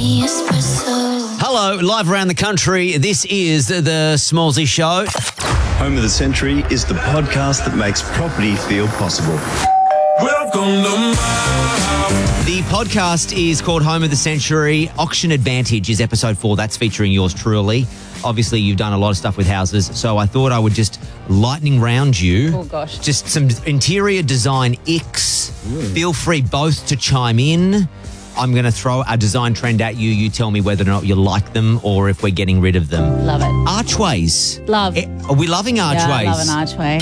me espresso. Hello, live around the country. This is the Smallsy Show. Home of the Century is the podcast that makes property feel possible. Welcome to my house. The podcast is called Home of the Century. Auction Advantage is episode 4. That's featuring yours truly. Obviously, you've done a lot of stuff with houses, so I thought I would just lightning round you. Oh, gosh. Just some interior design icks. Feel free both to chime in. I'm going to throw a design trend at you. You tell me whether or not you like them or if we're getting rid of them. Love it. Archways. Love. Are we loving archways? Yeah, I love an archway.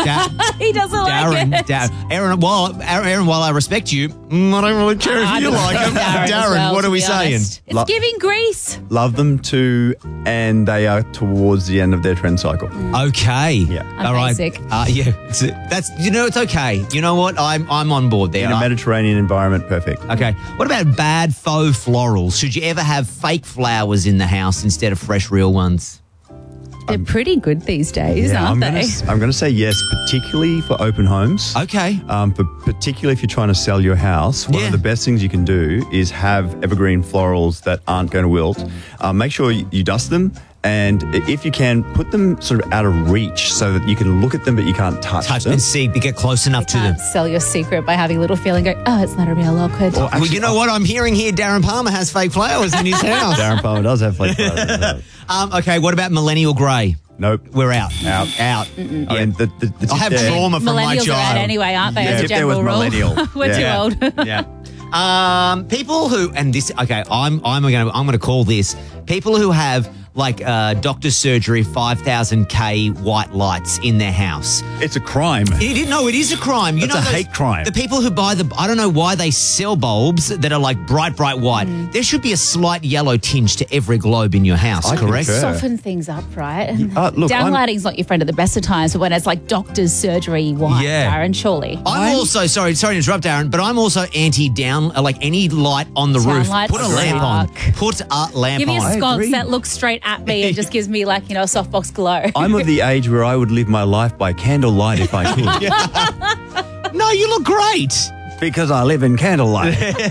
He doesn't like it. Aaron, while I respect you, I don't really care if you like them. Darren, what are we saying? It's giving Greece. Love them too, and they are towards the end of their trend cycle. Okay. Yeah. All right. basic. Yeah. That's it's okay. You know what? I'm on board there. In a Mediterranean environment, perfect. Okay. What about bad faux florals? Should you ever have fake flowers in the house instead of fresh, real ones? They're pretty good these days, I'm aren't they? I'm going to say yes, particularly for open homes. Okay. But particularly if you're trying to sell your house, one of the best things you can do is have evergreen florals that aren't going to wilt. Make sure you dust them. And if you can, put them sort of out of reach so that you can look at them but you can't touch them. And see, get close enough to them. Sell your secret by having a little feel and go, oh, it's not a real orchid. Well, you know what I'm hearing here? Darren Palmer has fake flowers in his house. Darren Palmer does have fake flowers. Okay, what about millennial grey? Nope. We're out. Out. Mm-mm. I mean, the I have trauma from my Millennials child. are out anyway, aren't they? Yeah, As a if they're with general rule. millennial. We're Yeah. too old. Yeah. People who, and this, okay, I'm going to call this people who have like doctor's surgery 5,000K white lights in their house. It's a crime. It is a crime. It's a hate crime. The people who buy I don't know why they sell bulbs that are like bright white. There should be a slight yellow tinge to every globe in your house, I correct? concur. Soften things up, right? Look, Downlighting's not your friend at the best of times, but when it's like doctor's surgery white, Yeah. Darren, surely. I'm also, sorry to interrupt, Darren, but I'm also anti-down, like any light on the roof. Downlights Put a lamp on. suck. Put a lamp Give me a on. sconce agree. that looks straight at me and just gives me like, a softbox glow. I'm of the age where I would live my life by candlelight if I could. No, you look great. Because I live in candlelight.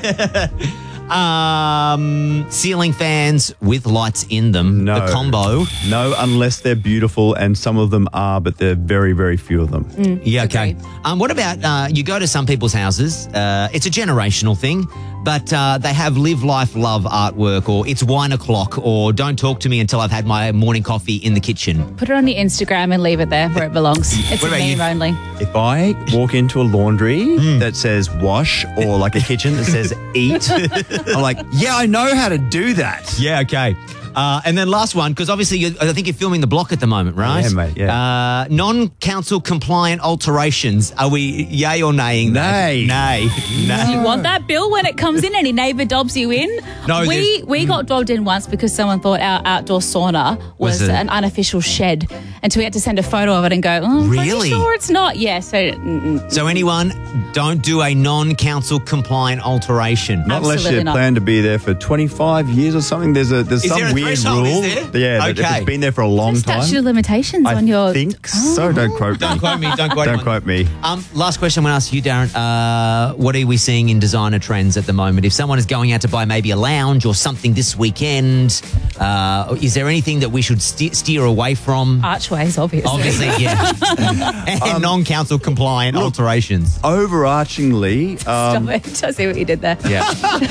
Ceiling fans with lights in them. No. The combo. No, unless they're beautiful, and some of them are, but there are very, very few of them. Yeah, okay. Agreed. What about you go to some people's houses? It's a generational thing, but they have live, life, love artwork, or it's wine o'clock, or don't talk to me until I've had my morning coffee in the kitchen. Put it on your Instagram and leave it there where it belongs. It's What a about meme you? only. If I walk into a laundry that says wash, or like a kitchen that says eat, I'm like, yeah, I know how to do that. Yeah, okay. And then last one, because obviously I think you're filming the block at the moment, right? Yeah, mate, yeah. Non-council compliant alterations. Are we yay or naying that? Nay. Do you want that bill when it comes in? Any neighbour dobs you in? No, we got dobbed in once because someone thought our outdoor sauna was Was it? an unofficial shed, and so we had to send a photo of it and go, oh, Really? pretty sure it's not. Yeah, so So anyone, don't do a non-council compliant alteration. Not unless Absolutely you not. plan to be there for 25 years or something. There's some there a weird threshold, rule. is there? Yeah, that if Okay. it's been there for a long time. statute of limitations I on your. think so. Don't quote me. Don't quote me. Don't quote Don't me. quote me. Last question I'm going to ask you, Darren. What are we seeing in designer trends at the moment? If someone is going out to buy maybe a lounge or something this weekend, is there anything that we should steer away from? Archways, obviously. Obviously, yeah. And non-council compliant alterations. Overarchingly, Stop it. I see what you did there. Yeah.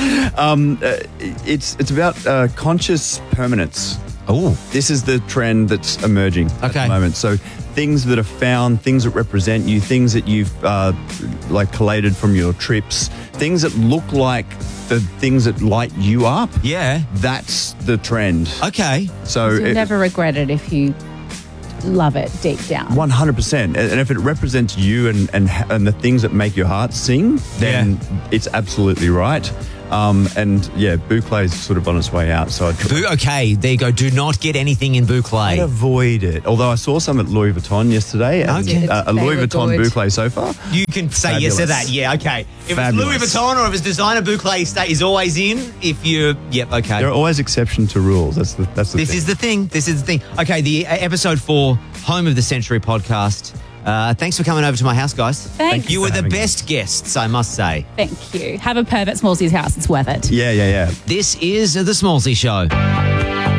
it's about conscious permanence. Oh, This is the trend that's emerging at Okay. the moment. So things that are found, things that represent you, things that you've like collated from your trips, things that look like the things that light you up. yeah. That's the trend. Okay. So You'll never regret it if you love it deep down. 100%. And if it represents you and the things that make your heart sing, then it's absolutely right. And yeah, boucle is sort of on its way out. So Okay, there you go. Do not get anything in boucle. I'd avoid it. Although I saw some at Louis Vuitton yesterday. And, Okay. a They Louis were Vuitton good. boucle sofa. You can say yes to that. Yeah, okay. If Fabulous. it's Louis Vuitton or if it's designer boucle is always in. If you, yep, okay. There are always exceptions to rules. That's the This thing. is the thing. This is the thing. Okay, the episode 4, Home of the Century podcast. Thanks for coming over to my house, guys. Thanks. You were the having me. best guests, I must say. Thank you. Have a perv at Smallsy's house. It's worth it. Yeah. This is The Smallsy Show.